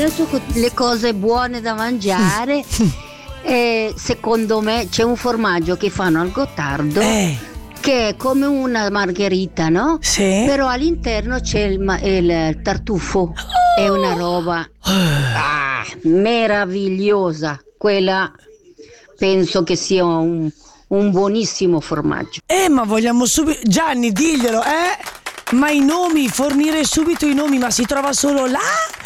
adesso con le cose buone da mangiare, secondo me c'è un formaggio che fanno al Gottardo che è come una margherita, no? Sì. Però all'interno c'è il tartufo. È una roba meravigliosa. Quella penso che sia un buonissimo formaggio. Ma vogliamo subito. Gianni, diglielo, Ma i nomi, fornire subito i nomi, ma si trova solo là?